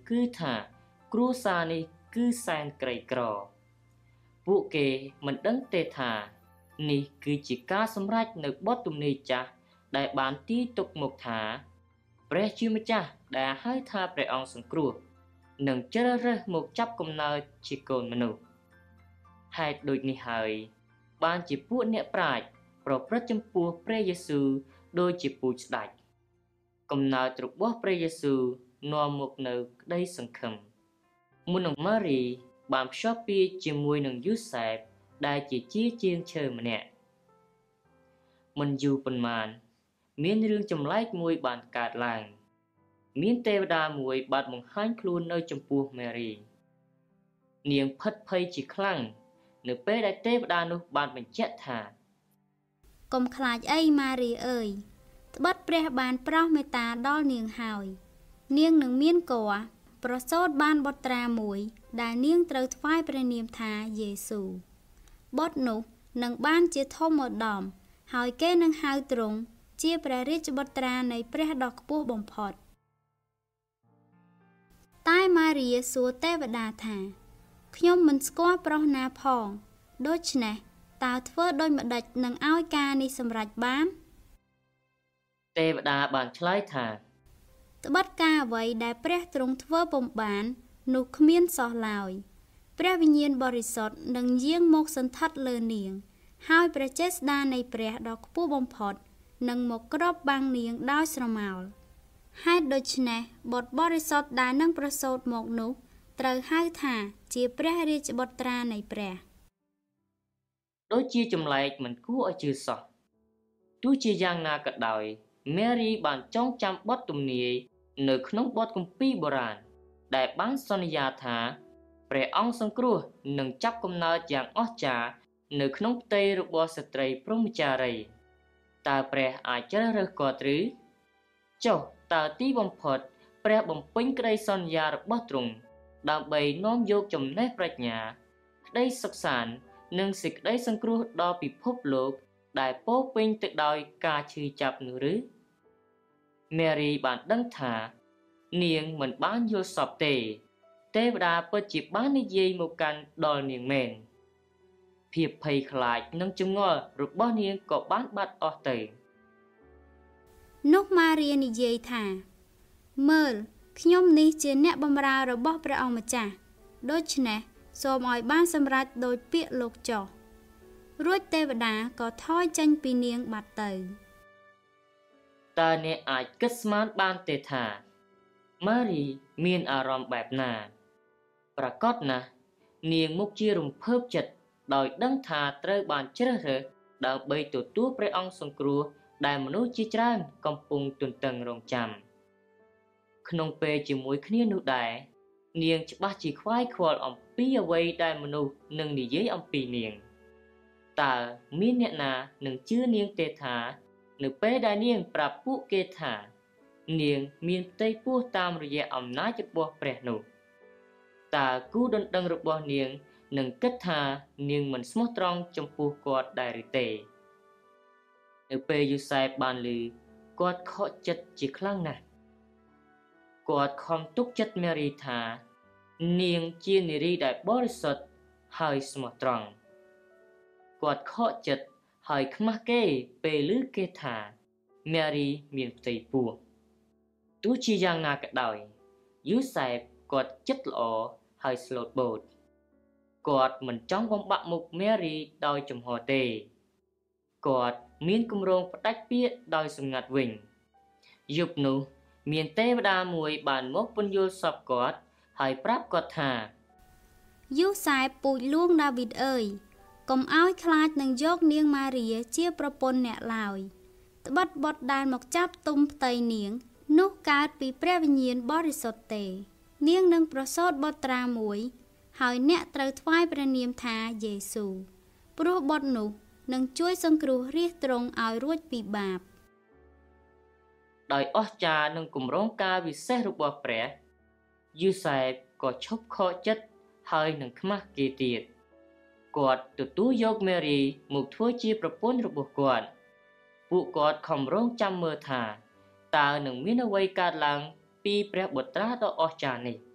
គឺថាគ្រួសារនេះគឺសែនក្រីក្រពួកគេមិនដឹងទេថានេះគឺជាការសម្រេចនៅបទទំនាយចាស់ដែលបានទាយទុកមកថាព្រះជាម្ចាស់ដែលហៅថាព្រះអង្គសង្គ្រោះនឹងជ្រើសរើសមកចាប់កំណើតជាកូនមនុស្សហេតុដូចនេះហើយបានជាពួកអ្នកប្រាជ្ញប្រព្រឹត្តចំពោះព្រះយេស៊ូវដូចជាពូជស្ដេចកំណើតរបស់ព្រះយេស៊ូវនាំមកនៅក្តីសង្ឃឹមមុននឹងម៉ារីបានភ្ជាប់ពាក្យជាមួយនឹងយូសែបដែលជាជាងឈើម្នាក់មិនយូរប៉ុន្មានមានរឿងចម្លែកមួយបានកើតឡើងមានទេវតាមួយបានបង្ហាញខ្លួននៅចំពោះម៉ារីនាងផិតភ័យជាខ្លាំងនៅពេលដែលទេវតានោះបានបញ្ជាក់ថាកុំខ្លាចអីម៉ារីអើយត្បិតព្រះបានប្រោសមេត្តាដល់នាងហើយនាងនឹងមានគភ៌ប្រសូតបានបុត្រាមួយដែលនាងត្រូវថ្វាយព្រះនាមថាយេស៊ូវបុត្រនោះនឹងបានជាធំឧត្តមហើយគេនឹងហៅទ្រង់ជាព្រះរាជបុត្រានៃព្រះដ៏ខ្ពស់បំផុតតែម៉ារីសួរទេវតាថាខ្ញុំមិនស្គាល់ប្រុសណាផងដូច្នេះតើធ្វើដូចម្ដេចនឹងឲ្យការនេះសម្រេចបានទេវតាបានឆ្លើយថាត្បិតការអ្វីដែលព្រះទ្រង់ធ្វើពុំបាននោះគ្មានសោះឡើយព្រះវិញ្ញាណបរិសុទ្ធនឹងយាងមកសន្ធិដ្ឋលើនាងហើយព្រះចេស្តានៃព្រះដ៏ខ្ពស់បំផុតនឹងមកគ្របបាំងនាងដោយស្រមោលហេតុដូច្នេះបុត្របរិសុទ្ធដែលនឹងប្រសូតមកនោះត្រូវហៅថាជាព្រះរាជបុត្រានៃព្រះដូចជាចម្លែកមិនគួរឲ្យជឿសោះទោះជាយ៉ាងណាក៏ដោយម៉ារីបានចងចាំបទទំនាយនៅក្នុងបទគម្ពីរបុរាណដែលបានសន្យាថាព្រះអង្គសង្គ្រោះនឹងចាប់កំណើតយ៉ាងអស្ចារ្យនៅក្នុងផ្ទៃរបស់ស្ត្រីព្រហ្មចារីតើព្រះអាចជ្រើសរើសគាត់ឬចុះតើទីបំផុតព្រះបំពេញក្តីសន្យារបស់ទ្រង់ដើម្បីនាំយកចំណេះប្រាជ្ញាក្តីសុខសាន្តនិងសេចក្តីសង្គ្រោះដល់ពិភពលោកដែលពោរពេញទៅដោយការឈឺចាប់នោះឬម៉ារីបានដឹងថានាងមិនបានយល់សប្តិទេវតាពិតជាបាននិយាយមកកាន់ដល់នាងមែនភាពភ័យខ្លាចនិងចម្ងល់របស់នាងក៏បានបាត់អស់ទៅនោះម៉ារីនិយាយថាមើលខ្ញុំនេះជាអ្នកបម្រើរបស់ព្រះអង្គម្ចាស់ដូច្នេះសូមឲ្យបានសម្រេចដោយពាក្យលោកចុះរួចទេវតាក៏ថយចេញពីនាងបាត់ទៅតើអ្នកអាចគិតស្មានបានទេថាម៉ារីមានអារម្មណ៍បែបណាប្រាកដណាស់នាងមុខជារំភើបចិត្តដោយដឹងថាត្រូវបានជ្រើសរើសដើម្បីទទួលព្រះអង្គសង្គ្រោះដែលមនុស្សជាច្រើនកំពុងទន្ទឹងរង់ចាំក្នុងពេលជាមួយគ្នានោះដែរនាងច្បាស់ជាខ្វាយខ្វល់អំពីអ្វីដែលមនុស្សនឹងនិយាយអំពីនាងតើមានអ្នកណានឹងជឿនាងទេថានៅពេលដែលនាងប្រាប់ពួកគេថានាងមានផ្ទៃពោះតាមរយៈអំណាចរបស់ព្រះនោះតើគូដណ្ដឹងរបស់នាងនឹងគិតថានាងមិនស្មោះត្រង់ចំពោះគាត់ដែរឬទេនៅពេលយូសែបបានឮគាត់ខកចិត្តជាខ្លាំងណាស់គាត់ខំទុកចិត្តម៉ារីថានាងជានារីដែលបរិសុទ្ធហើយស្មោះត្រង់គាត់ខកចិត្តហើយខ្មាស់គេពេលឮគេថាម៉ារីមានផ្ទៃពោះទោះជាយ៉ាងណាក៏ដោយយូសែបគាត់ចិត្តល្អហើយស្លូតបូតគាត់មិនចង់បំបាក់មុខម៉ារីដោយចំហទេគាត់មានគម្រោងផ្ដាច់ពាក្យដោយសម្ងាត់វិញយប់នោះមានទេវតាមួយបានមកពន្យល់សពគាត់ហើយប្រាប់គាត់ថាយូសែបពូជលួងដាវីតអើយកុំឲ្យខ្លាចនឹងយកនាងម៉ារីជាប្រពន្ធអ្នកឡើយត្បិតបុត្រដែលមកចាប់ទុំផ្ទៃនាងនោះកើតពីព្រះវិញ្ញាណបរិសុទ្ធទេនាងនឹងប្រសូតបុត្រាមួយហើយអ្នកត្រូវថ្វាយព្រះនាមថាយេស៊ូវព្រោះបុត្រនោះនឹងជួយសង្គ្រោះរាស្ត្រទ្រង់ឲ្យរួចពីបាបដោយអស្ចារ្យនឹងគម្រោងការវិសេសរបស់ព្រះយូសែបក៏ឈប់ខកចិត្តហើយនឹងខ្មាស់គេទៀតគាត់ទទួលយកម៉ារីមកធ្វើជាប្រពន្ធរបស់គាត់ពួកគាត់ខំរង់ចាំមើលថាតើនឹងមានអ្វីកើតឡើងពីព្រះបុត្រាដ៏អស្ចារ្យនេះ